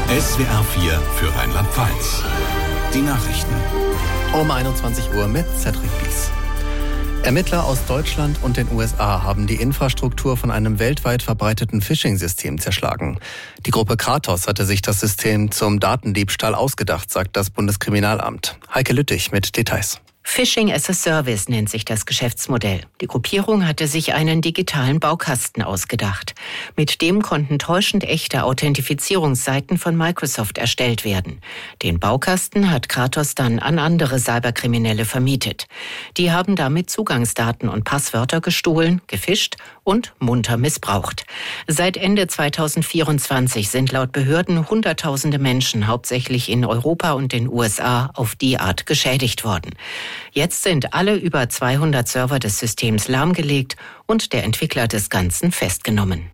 SWR 4 für Rheinland-Pfalz. Die Nachrichten. Um 21 Uhr mit Cedric Bies. Ermittler aus Deutschland und den USA haben die Infrastruktur von einem weltweit verbreiteten Phishing-System zerschlagen. Die Gruppe Kratos hatte sich das System zum Datendiebstahl ausgedacht, sagt das Bundeskriminalamt. Heike Lüttich mit Details. Phishing as a Service nennt sich das Geschäftsmodell. Die Gruppierung hatte sich einen digitalen Baukasten ausgedacht. Mit dem konnten täuschend echte Authentifizierungsseiten von Microsoft erstellt werden. Den Baukasten hat Kratos dann an andere Cyberkriminelle vermietet. Die haben damit Zugangsdaten und Passwörter gestohlen, gefischt und munter missbraucht. Seit Ende 2024 sind laut Behörden Hunderttausende Menschen, hauptsächlich in Europa und den USA, auf die Art geschädigt worden. Jetzt sind alle über 200 Server des Systems lahmgelegt und der Entwickler des Ganzen festgenommen.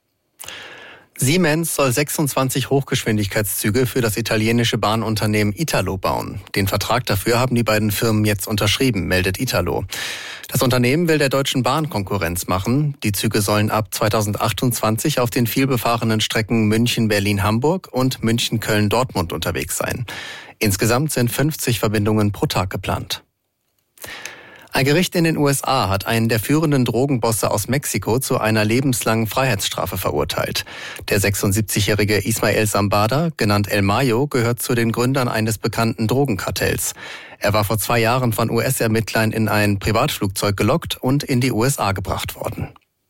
Siemens soll 26 Hochgeschwindigkeitszüge für das italienische Bahnunternehmen Italo bauen. Den Vertrag dafür haben die beiden Firmen jetzt unterschrieben, meldet Italo. Das Unternehmen will der Deutschen Bahn Konkurrenz machen. Die Züge sollen ab 2028 auf den vielbefahrenen Strecken München-Berlin-Hamburg und München-Köln-Dortmund unterwegs sein. Insgesamt sind 50 Verbindungen pro Tag geplant. Ein Gericht in den USA hat einen der führenden Drogenbosse aus Mexiko zu einer lebenslangen Freiheitsstrafe verurteilt. Der 76-jährige Ismael Zambada, genannt El Mayo, gehört zu den Gründern eines bekannten Drogenkartells. Er war vor 2 Jahren von US-Ermittlern in ein Privatflugzeug gelockt und in die USA gebracht worden.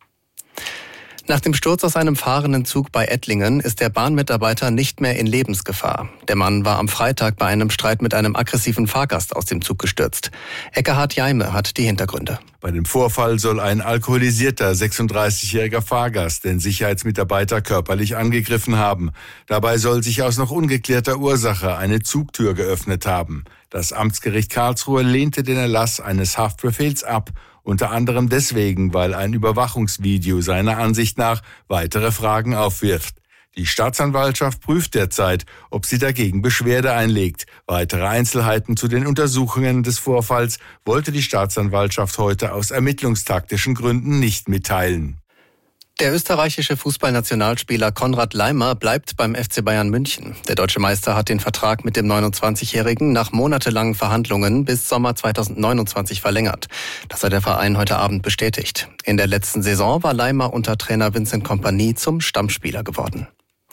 Nach dem Sturz aus einem fahrenden Zug bei Ettlingen ist der Bahnmitarbeiter nicht mehr in Lebensgefahr. Der Mann war am Freitag bei einem Streit mit einem aggressiven Fahrgast aus dem Zug gestürzt. Eckehard Jaime hat die Hintergründe. Bei dem Vorfall soll ein alkoholisierter 36-jähriger Fahrgast den Sicherheitsmitarbeiter körperlich angegriffen haben. Dabei soll sich aus noch ungeklärter Ursache eine Zugtür geöffnet haben. Das Amtsgericht Karlsruhe lehnte den Erlass eines Haftbefehls ab. Unter anderem deswegen, weil ein Überwachungsvideo seiner Ansicht nach weitere Fragen aufwirft. Die Staatsanwaltschaft prüft derzeit, ob sie dagegen Beschwerde einlegt. Weitere Einzelheiten zu den Untersuchungen des Vorfalls wollte die Staatsanwaltschaft heute aus ermittlungstaktischen Gründen nicht mitteilen. Der österreichische Fußballnationalspieler Konrad Laimer bleibt beim FC Bayern München. Der deutsche Meister hat den Vertrag mit dem 29-Jährigen nach monatelangen Verhandlungen bis Sommer 2029 verlängert. Das hat der Verein heute Abend bestätigt. In der letzten Saison war Laimer unter Trainer Vincent Kompany zum Stammspieler geworden.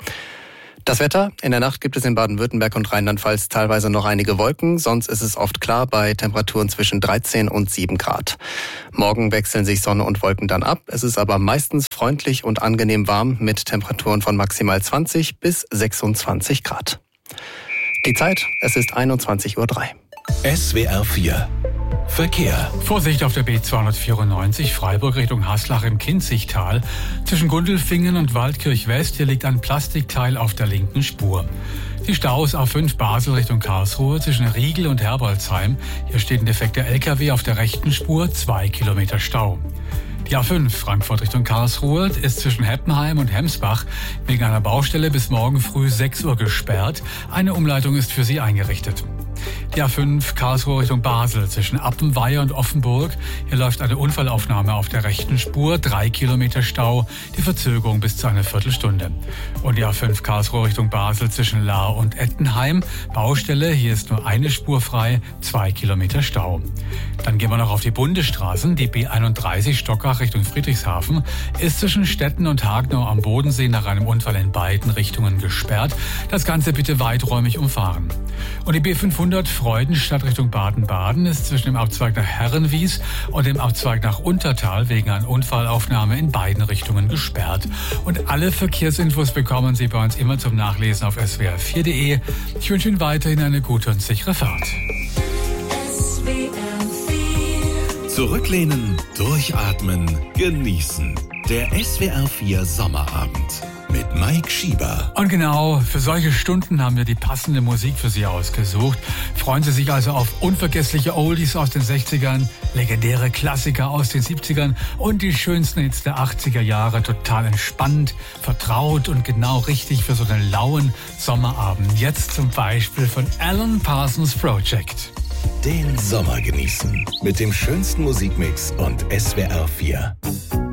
Das Wetter: In der Nacht gibt es in Baden-Württemberg und Rheinland-Pfalz teilweise noch einige Wolken, sonst ist es oft klar bei Temperaturen zwischen 13 und 7 Grad. Morgen wechseln sich Sonne und Wolken dann ab, es ist aber meistens freundlich und angenehm warm mit Temperaturen von maximal 20 bis 26 Grad. Die Zeit: Es ist 21:03 Uhr. SWR 4 Verkehr. Vorsicht auf der B294 Freiburg Richtung Haslach im Kinzigtal. Zwischen Gundelfingen und Waldkirch West, hier liegt ein Plastikteil auf der linken Spur. Die Staus A5 Basel Richtung Karlsruhe zwischen Riegel und Herbolzheim. Hier steht ein defekter LKW auf der rechten Spur, 2 Kilometer Stau. Die A5 Frankfurt Richtung Karlsruhe ist zwischen Heppenheim und Hemsbach wegen einer Baustelle bis morgen früh 6 Uhr gesperrt. Eine Umleitung ist für Sie eingerichtet. Die A5 Karlsruhe Richtung Basel zwischen Appenweier und Offenburg. Hier läuft eine Unfallaufnahme auf der rechten Spur, 3 Kilometer Stau, die Verzögerung bis zu einer Viertelstunde. Und die A5 Karlsruhe Richtung Basel zwischen Lahr und Ettenheim. Baustelle, hier ist nur eine Spur frei, 2 Kilometer Stau. Dann gehen wir noch auf die Bundesstraßen. Die B31 Stockach Richtung Friedrichshafen ist zwischen Stetten und Hagenau am Bodensee nach einem Unfall in beiden Richtungen gesperrt. Das Ganze bitte weiträumig umfahren. Und die B500 Freudenstadt Richtung Baden-Baden ist zwischen dem Abzweig nach Herrenwies und dem Abzweig nach Untertal wegen einer Unfallaufnahme in beiden Richtungen gesperrt. Und alle Verkehrsinfos bekommen Sie bei uns immer zum Nachlesen auf swr4.de. Ich wünsche Ihnen weiterhin eine gute und sichere Fahrt. Zurücklehnen, durchatmen, genießen. Der SWR 4 Sommerabend mit Mike Schieber. Und genau für solche Stunden haben wir die passende Musik für Sie ausgesucht. Freuen Sie sich also auf unvergessliche Oldies aus den 60ern, legendäre Klassiker aus den 70ern und die schönsten Hits der 80er Jahre. Total entspannt, vertraut und genau richtig für so einen lauen Sommerabend. Jetzt zum Beispiel von Alan Parsons Project. Den Sommer genießen mit dem schönsten Musikmix und SWR 4.